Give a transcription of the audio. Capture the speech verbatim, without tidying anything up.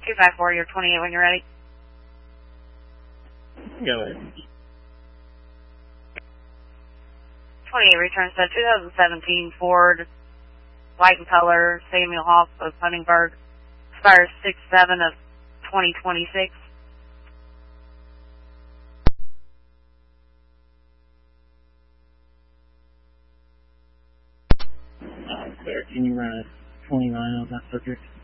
two five four, you're twenty-eight when you're ready. Go ahead. twenty-eight returns to two thousand seventeen Ford, white in color, Samuel Hoff of Huntingburg. Expires six seven of twenty twenty-six. Uh, sir, can you run a twenty-nine on that subject?